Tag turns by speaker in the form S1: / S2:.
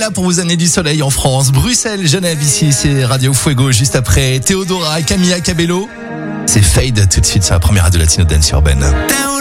S1: là pour vous amener du soleil en France. Bruxelles, Genève, ici, c'est Radio Fuego. Juste après Théodora, Camilla Cabello. C'est Fade tout de suite sur la première radio latino dance urbaine.